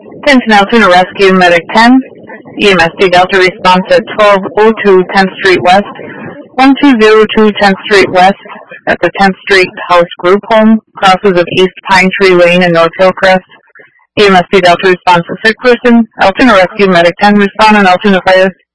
Attention Altoona Rescue Medic 10, EMSD Delta response at 1202 10th Street West, 1202 10th Street West at the 10th Street House Group Home, crosses of East Pine Tree Lane and North Hillcrest. EMSD Delta response to sick person. Altoona Rescue Medic 10 respond on Altoona Fire.